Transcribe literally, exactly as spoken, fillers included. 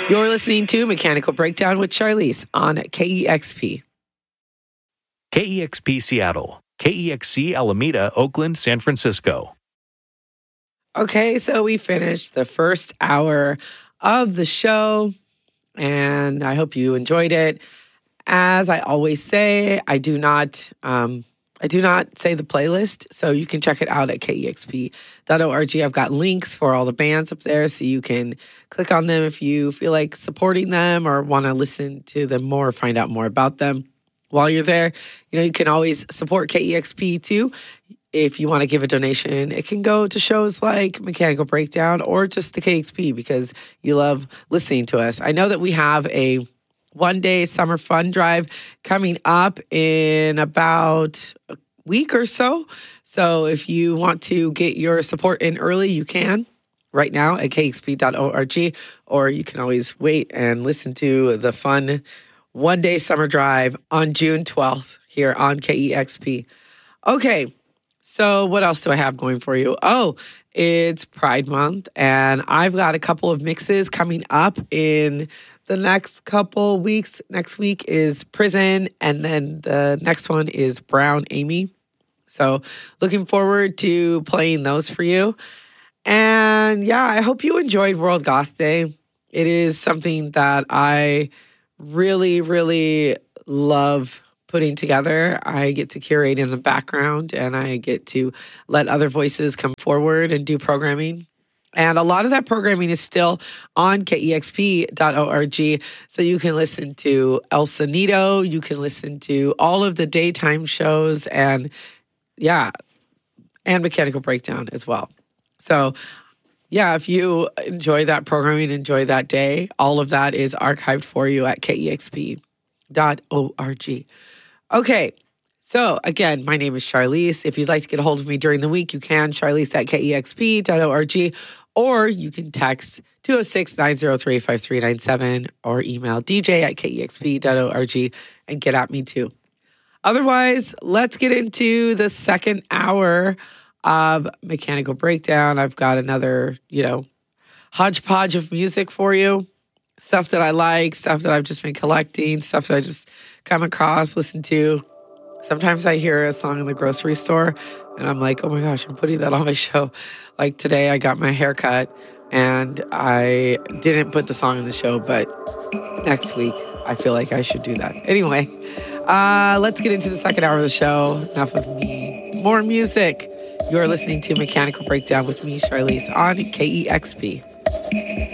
You're listening to Mechanical Breakdown with Charlize on K E X P. K E X P Seattle, K E X C Alameda, Oakland, San Francisco. Okay, so we finished the first hour of the show, and I hope you enjoyed it. As I always say, I do not um, I do not say the playlist, so you can check it out at K E X P dot org. I've got links for all the bands up there, so you can click on them if you feel like supporting them or want to listen to them more or find out more about them. While you're there, you know, you can always support K E X P too. If you want to give a donation, it can go to shows like Mechanical Breakdown or just the K X P because you love listening to us. I know that we have a one-day summer fun drive coming up in about a week or so. So if you want to get your support in early, you can right now at K X P dot org, or you can always wait and listen to the fun one-day summer drive on June twelfth here on K E X P. Okay. So what else do I have going for you? Oh, it's Pride Month, and I've got a couple of mixes coming up in the next couple weeks. Next week is Prison, and then the next one is Brown Amy. So looking forward to playing those for you. And yeah, I hope you enjoyed World Goth Day. It is something that I really, really love putting together. I get to curate in the background, and I get to let other voices come forward and do programming. And a lot of that programming is still on K E X P dot org, so you can listen to El Sonido, you can listen to all of the daytime shows, and yeah, and Mechanical Breakdown as well. So yeah, if you enjoy that programming, enjoy that day, all of that is archived for you at K E X P dot org. Okay, so again, my name is Charlize. If you'd like to get a hold of me during the week, you can, Charlize at K E X P dot org, or you can text two oh six, nine oh three, five three nine seven or email D J at K E X P dot org and get at me too. Otherwise, let's get into the second hour of Mechanical Breakdown. I've got another, you know, hodgepodge of music for you. Stuff that I like, stuff that I've just been collecting, stuff that I just come across, listen to. Sometimes I hear a song in the grocery store and I'm like, oh my gosh, I'm putting that on my show. Like today I got my hair cut and I didn't put the song in the show, but next week I feel like I should do that. Anyway, uh, let's get into the second hour of the show. Enough of me. More music. You are listening to Mechanical Breakdown with me, Charlize, on K E X P.